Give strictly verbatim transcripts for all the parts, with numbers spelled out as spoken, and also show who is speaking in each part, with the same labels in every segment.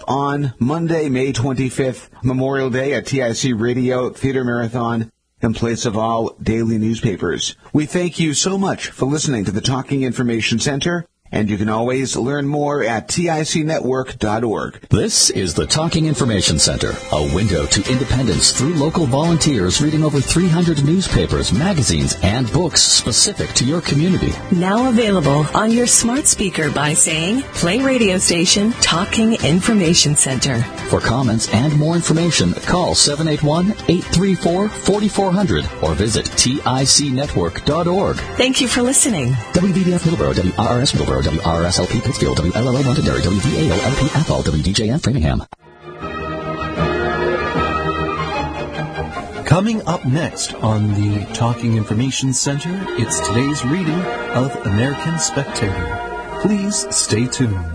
Speaker 1: on Monday, May twenty-fifth, Memorial Day at T I C Radio Theater Marathon in place of all daily newspapers. We thank you so much for listening to the Talking Information Center, and you can always learn more at T I C network dot org.
Speaker 2: This is the Talking Information Center, a window to independence through local volunteers reading over three hundred newspapers, magazines, and books specific to your community.
Speaker 3: Now available on your smart speaker by saying, play radio station Talking Information Center.
Speaker 2: For comments and more information, call seven eight one, eight three four, four four zero zero or visit T I C network dot org.
Speaker 3: Thank you for listening.
Speaker 2: W B B F Middleborough, W R R S Middleborough, W R R S L P Pittsfield, W L L O Londonderry, W V A L L P Athol, W D J N Framingham.
Speaker 4: Coming up next on the Talking Information Center, it's today's reading of American Spectator. Please stay tuned.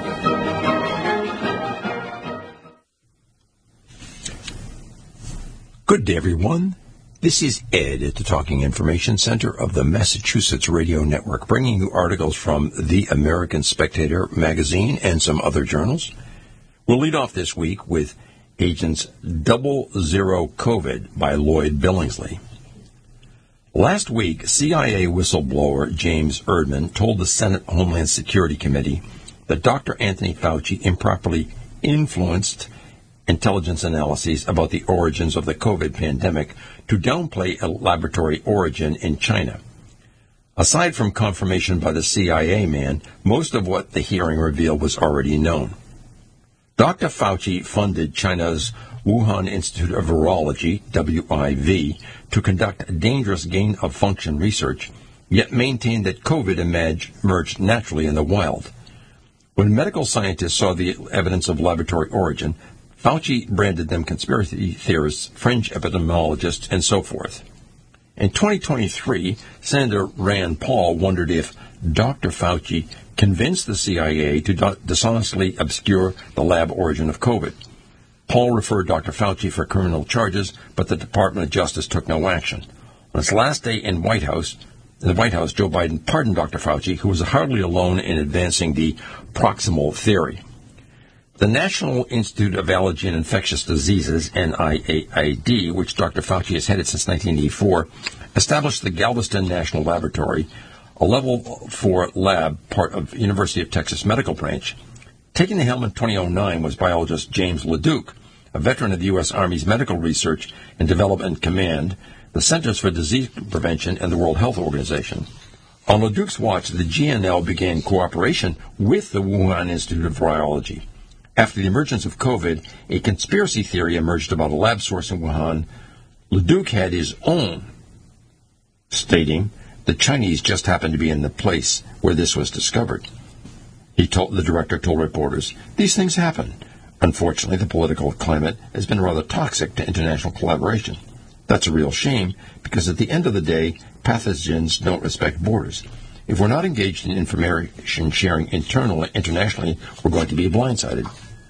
Speaker 5: Good day, everyone. This is Ed at the Talking Information Center of the Massachusetts Radio Network, bringing you articles from the American Spectator magazine and some other journals. We'll lead off this week with Agents Double Zero COVID by Lloyd Billingsley. Last week, C I A whistleblower James Erdman told the Senate Homeland Security Committee that Doctor Anthony Fauci improperly influenced intelligence analyses about the origins of the COVID pandemic to downplay a laboratory origin in China. Aside from confirmation by the C I A man, most of what the hearing revealed was already known. Doctor Fauci funded China's Wuhan Institute of Virology, W I V, to conduct dangerous gain-of-function research, yet maintained that COVID emerged naturally in the wild. When medical scientists saw the evidence of laboratory origin, Fauci branded them conspiracy theorists, fringe epidemiologists, and so forth. In twenty twenty-three, Senator Rand Paul wondered if Doctor Fauci convinced the C I A to dishonestly obscure the lab origin of COVID. Paul referred Doctor Fauci for criminal charges, but the Department of Justice took no action. On its last day in White House, in the White House, Joe Biden pardoned Doctor Fauci, who was hardly alone in advancing the proximal theory. The National Institute of Allergy and Infectious Diseases, N I A I D, which Doctor Fauci has headed since nineteen eighty-four, established the Galveston National Laboratory, a level four lab, part of University of Texas Medical Branch. Taking the helm in two thousand nine was biologist James LeDuc, a veteran of the U S Army's Medical Research and Development Command, the Centers for Disease Prevention, and the World Health Organization. On LeDuc's watch, the G N L began cooperation with the Wuhan Institute of Virology. After the emergence of COVID, a conspiracy theory emerged about a lab source in Wuhan. LeDuc had his own, stating the Chinese just happened to be in the place where this was discovered. He told the director told reporters, "These things happen. Unfortunately, the political climate has been rather toxic to international collaboration. That's a real shame because at the end of the day, pathogens don't respect borders. If we're not engaged in information sharing internally, internationally, we're going to be blindsided."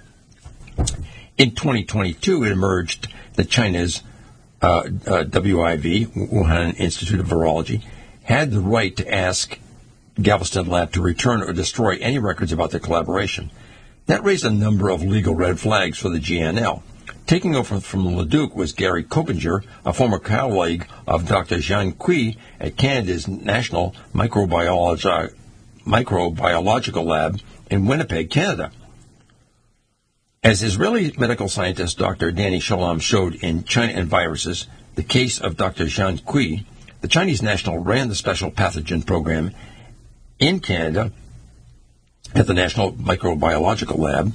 Speaker 5: In twenty twenty-two, it emerged that China's uh, uh, W I V, Wuhan Institute of Virology, had the right to ask Galveston Lab to return or destroy any records about their collaboration. That raised a number of legal red flags for the G N L. Taking over from LeDuc was Gary Coppinger, a former colleague of Doctor Zhang Kui at Canada's National Microbiology, Microbiological Lab in Winnipeg, Canada. As Israeli medical scientist Doctor Danny Shalom showed in China and Viruses, the case of Doctor Zhang Kui, the Chinese national ran the special pathogen program in Canada at the National Microbiological Lab.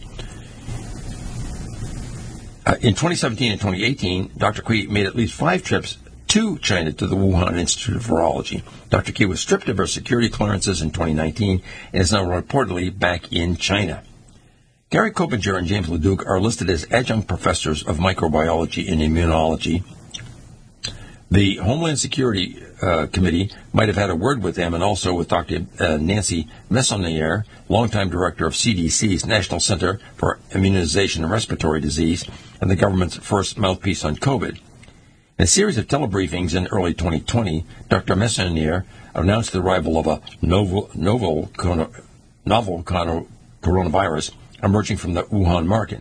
Speaker 5: Uh, in twenty seventeen and twenty eighteen, Doctor Kui made at least five trips to China to the Wuhan Institute of Virology. Doctor Kui was stripped of her security clearances in twenty nineteen and is now reportedly back in China. Gary Coppinger and James LeDuc are listed as adjunct professors of microbiology and immunology. The Homeland Security uh, Committee might have had a word with them and also with Doctor Uh, Nancy Messonnier, longtime director of C D C's National Center for Immunization and Respiratory Disease and the government's first mouthpiece on COVID. In a series of telebriefings in early twenty twenty, Doctor Messonnier announced the arrival of a novel, novel, novel coronavirus emerging from the Wuhan market.